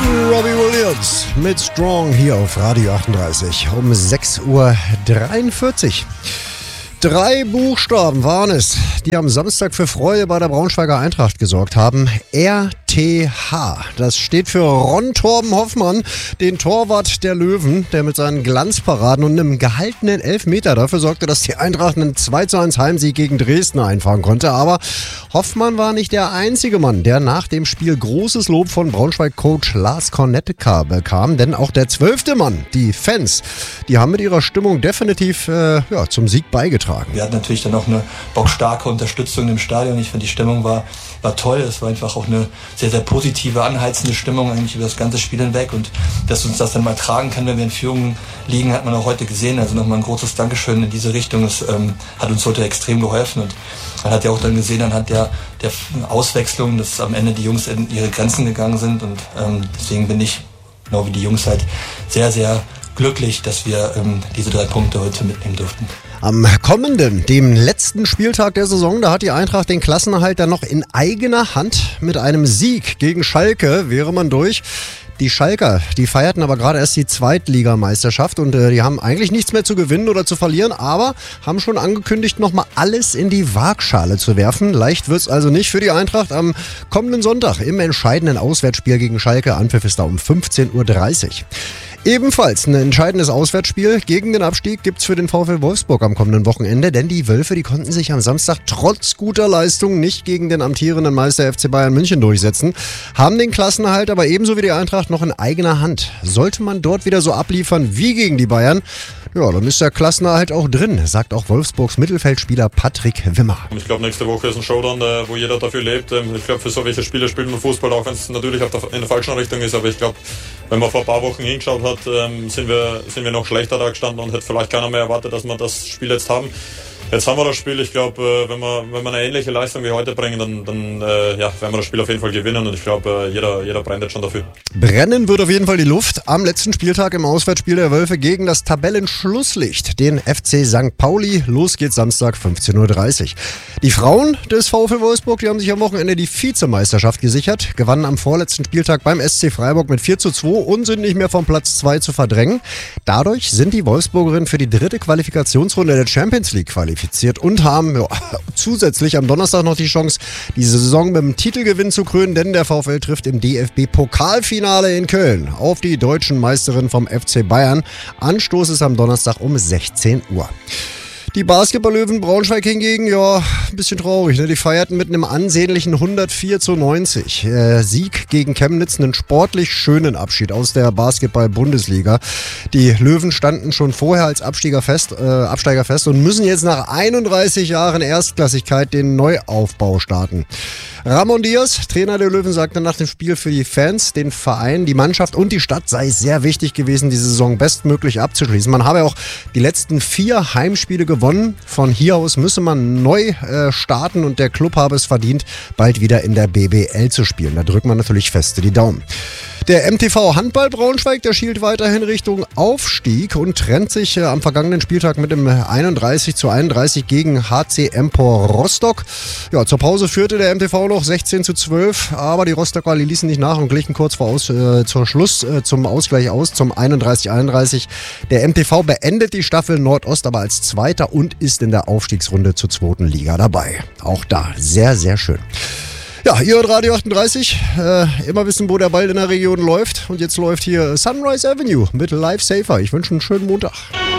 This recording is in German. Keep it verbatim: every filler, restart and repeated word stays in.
Robbie Williams mit Strong hier auf Radio achtunddreißig um sechs Uhr dreiundvierzig. Drei Buchstaben waren es, die am Samstag für Freude bei der Braunschweiger Eintracht gesorgt haben. R T H. Das steht für Ron Torben Hoffmann, den Torwart der Löwen, der mit seinen Glanzparaden und einem gehaltenen Elfmeter dafür sorgte, dass die Eintracht einen zwei zu eins Heimsieg gegen Dresden einfahren konnte. Aber Hoffmann war nicht der einzige Mann, der nach dem Spiel großes Lob von Braunschweig-Coach Lars Kornetka bekam. Denn auch der zwölfte Mann, die Fans, die haben mit ihrer Stimmung definitiv äh, ja, zum Sieg beigetragen. Wir hatten natürlich dann auch eine bockstarke Unterstützung im Stadion. Ich finde, die Stimmung war, war toll. Es war einfach auch eine sehr, sehr positive, anheizende Stimmung eigentlich über das ganze Spiel hinweg. Und dass uns das dann mal tragen kann, wenn wir in Führung liegen, hat man auch heute gesehen. Also nochmal ein großes Dankeschön in diese Richtung. Das ähm, hat uns heute extrem geholfen. Und man hat ja auch dann gesehen, anhand der, der Auswechslung, dass am Ende die Jungs in ihre Grenzen gegangen sind. Und ähm, deswegen bin ich, genau wie die Jungs halt, sehr, sehr glücklich, dass wir ähm, diese drei Punkte heute mitnehmen durften. Am kommenden, dem letzten Spieltag der Saison, da hat die Eintracht den Klassenerhalt dann noch in eigener Hand. Mit einem Sieg gegen Schalke wäre man durch. Die Schalker, die feierten aber gerade erst die Zweitligameisterschaft und äh, die haben eigentlich nichts mehr zu gewinnen oder zu verlieren, aber haben schon angekündigt, nochmal alles in die Waagschale zu werfen. Leicht wird's also nicht für die Eintracht am kommenden Sonntag im entscheidenden Auswärtsspiel gegen Schalke. Anpfiff ist da um fünfzehn Uhr dreißig. Ebenfalls ein entscheidendes Auswärtsspiel gegen den Abstieg gibt's für den VfL Wolfsburg am kommenden Wochenende, denn die Wölfe, die konnten sich am Samstag trotz guter Leistung nicht gegen den amtierenden Meister F C Bayern München durchsetzen, haben den Klassenerhalt aber ebenso wie die Eintracht noch in eigener Hand. Sollte man dort wieder so abliefern wie gegen die Bayern, ja, dann ist der Klassenerhalt auch drin, sagt auch Wolfsburgs Mittelfeldspieler Patrick Wimmer. Ich glaube, nächste Woche ist ein Showdown, wo jeder dafür lebt. Ich glaube, für so welche Spiele spielt man Fußball, auch wenn es natürlich auf der, in der falschen Richtung ist. Aber ich glaube, wenn man vor ein paar Wochen hingeschaut hat, sind wir, sind wir noch schlechter da gestanden und hätte vielleicht keiner mehr erwartet, dass wir das Spiel jetzt haben. Jetzt haben wir das Spiel. Ich glaube, wenn wir, wenn wir eine ähnliche Leistung wie heute bringen, dann, dann äh, ja, werden wir das Spiel auf jeden Fall gewinnen. Und ich glaube, jeder, jeder brennt jetzt schon dafür. Brennen wird auf jeden Fall die Luft am letzten Spieltag im Auswärtsspiel der Wölfe gegen das Tabellenschlusslicht, den F C Sankt Pauli. Los geht's Samstag fünfzehn Uhr dreißig. Die Frauen des VfL Wolfsburg, die haben sich am Wochenende die Vizemeisterschaft gesichert, gewannen am vorletzten Spieltag beim S C Freiburg mit vier zu zwei und sind nicht mehr vom Platz zwei zu verdrängen. Dadurch sind die Wolfsburgerinnen für die dritte Qualifikationsrunde der Champions League qualifiziert und haben ja, zusätzlich am Donnerstag noch die Chance, die Saison mit dem Titelgewinn zu krönen, denn der VfL trifft im D F B-Pokalfinale in Köln auf die deutschen Meisterinnen vom F C Bayern. Anstoß ist am Donnerstag um sechzehn Uhr. Die Basketball-Löwen Braunschweig hingegen, ja, ein bisschen traurig. Ne? Die feierten mit einem ansehnlichen hundertvier zu neunzig. Äh, Sieg gegen Chemnitz, einen sportlich schönen Abschied aus der Basketball-Bundesliga. Die Löwen standen schon vorher als Absteiger fest, äh, Absteiger fest und müssen jetzt nach einunddreißig Jahren Erstklassigkeit den Neuaufbau starten. Ramon Diaz, Trainer der Löwen, sagte nach dem Spiel für die Fans, den Verein, die Mannschaft und die Stadt sei es sehr wichtig gewesen, die Saison bestmöglich abzuschließen. Man habe auch die letzten vier Heimspiele gewonnen. Von hier aus müsse man neu äh, starten und der Club habe es verdient, bald wieder in der B B L zu spielen. Da drückt man natürlich feste die Daumen. Der M T V Handball Braunschweig, der schielt weiterhin Richtung Aufstieg und trennt sich äh, am vergangenen Spieltag mit dem einunddreißig zu einunddreißig gegen H C Empor Rostock. Ja, zur Pause führte der M T V noch sechzehn zu zwölf, aber die Rostocker die ließen nicht nach und glichen kurz vor aus, äh, zur Schluss äh, zum Ausgleich aus, zum einunddreißig einunddreißig. Der M T V beendet die Staffel Nordost aber als Zweiter und ist in der Aufstiegsrunde zur zweiten Liga dabei. Auch da sehr, sehr schön. Ja, ihr hört Radio achtunddreißig, äh, immer wissen, wo der Ball in der Region läuft. Und jetzt läuft hier Sunrise Avenue mit Life Safer. Ich wünsche einen schönen Montag.